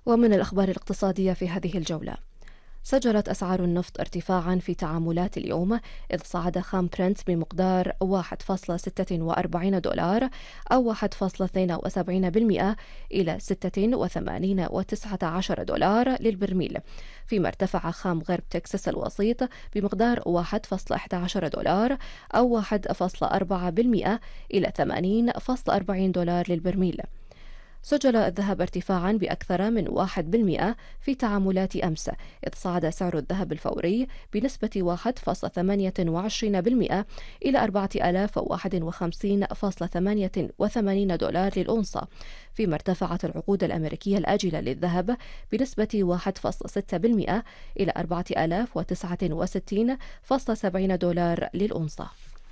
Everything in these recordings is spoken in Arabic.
ومن الأخبار الاقتصادية في هذه الجولة، سجلت أسعار النفط ارتفاعا في تعاملات اليوم، إذ صعد خام برنت بمقدار 1.46 دولار أو 1.72% إلى 86.19 دولار للبرميل، فيما ارتفع خام غرب تكساس الوسيط بمقدار 1.11 دولار أو 1.4% إلى 80.40 دولار للبرميل. سجل الذهب ارتفاعا بأكثر من 1% في تعاملات أمس، إذ صعد سعر الذهب الفوري بنسبة 1.28% إلى 4051.88 دولار للأونصة، فيما ارتفعت العقود الأمريكية الآجلة للذهب بنسبة 1.6% إلى 4069.70 دولار للأونصة.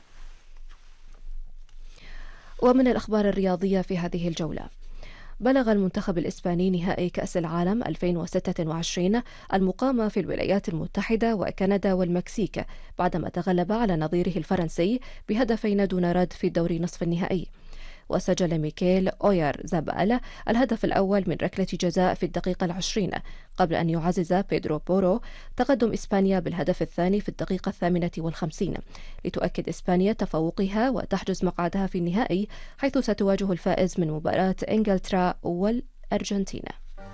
ومن الأخبار الرياضية في هذه الجولة، بلغ المنتخب الإسباني نهائي كأس العالم 2026 المقامة في الولايات المتحدة وكندا والمكسيك، بعدما تغلب على نظيره الفرنسي بهدفين دون رد في دور نصف النهائي. وسجل ميكيل أويار زابال الهدف الأول من ركلة جزاء في الدقيقة 20، قبل أن يعزز بيدرو بورو تقدم إسبانيا بالهدف الثاني في الدقيقة 58، لتؤكد إسبانيا تفوقها وتحجز مقعدها في النهائي، حيث ستواجه الفائز من مباراة إنجلترا والأرجنتين.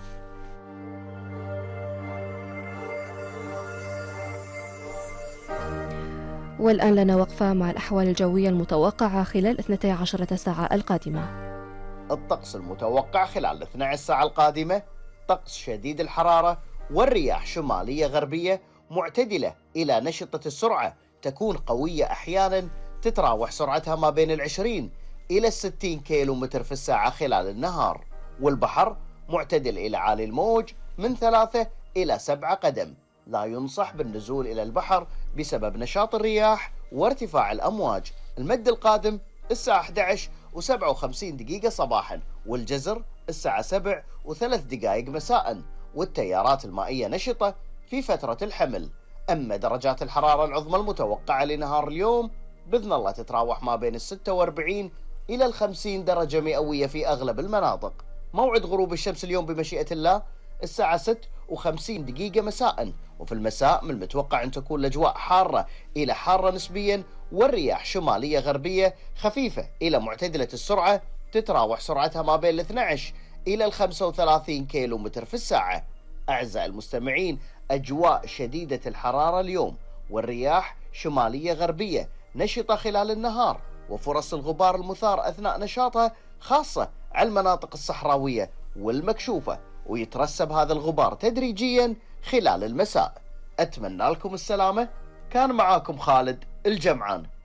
والآن لنا وقفة مع الأحوال الجوية المتوقعة خلال 12 ساعة القادمة. الطقس المتوقع خلال 12 ساعة القادمة: طقس شديد الحرارة والرياح شمالية غربية معتدلة إلى نشطة السرعة، تكون قوية أحيانا، تتراوح سرعتها ما بين 20 إلى 60 كيلو متر في الساعة خلال النهار. والبحر معتدل إلى عالي الموج من 3 إلى 7 قدم. لا ينصح بالنزول إلى البحر بسبب نشاط الرياح وارتفاع الأمواج. المد القادم الساعة 11:57 صباحا، والجزر الساعة 7:03 مساء، والتيارات المائية نشطة في فترة الحمل. أما درجات الحرارة العظمى المتوقعة لنهار اليوم بإذن الله تتراوح ما بين 46 إلى 50 درجة مئوية في أغلب المناطق. موعد غروب الشمس اليوم بمشيئة الله الساعة 6:50 مساء، وفي المساء من المتوقع أن تكون الأجواء حارة إلى حارة نسبيا، والرياح شمالية غربية خفيفة إلى معتدلة السرعة، تتراوح سرعتها ما بين 12 إلى 35 كيلو متر في الساعة. أعزائي المستمعين، أجواء شديدة الحرارة اليوم، والرياح شمالية غربية نشطة خلال النهار، وفرص الغبار المثار أثناء نشاطها خاصة على المناطق الصحراوية والمكشوفة، ويترسب هذا الغبار تدريجيا خلال المساء. أتمنى لكم السلامة. كان معاكم خالد الجمعان.